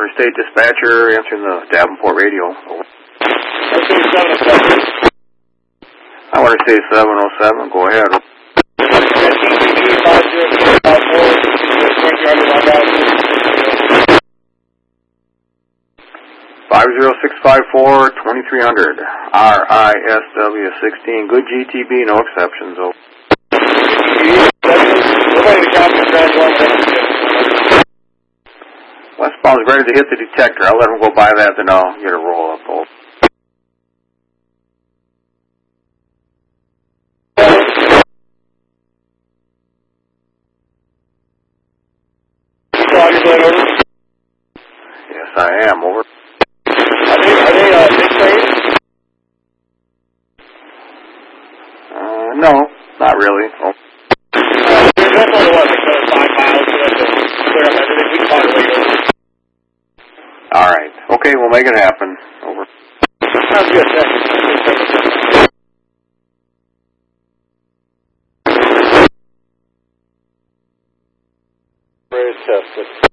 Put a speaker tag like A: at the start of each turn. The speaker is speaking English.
A: Calvary State Dispatcher, answering the Davenport radio. Over. I want to say 707. Go ahead. 50654-2300. RISW 16. Good GTB, no exceptions. Over. Westbound's ready to hit the detector. I'll let him go by that, then I'll get a roll up. Over. Yes, I am. Over.
B: Are they big trains?
A: No, not really. Oh.
B: That's only what, like 5 miles to clear up everything. We can talk later.
A: All right. Okay, we'll make it happen. Over.
B: Sounds good. Thanks. Test it.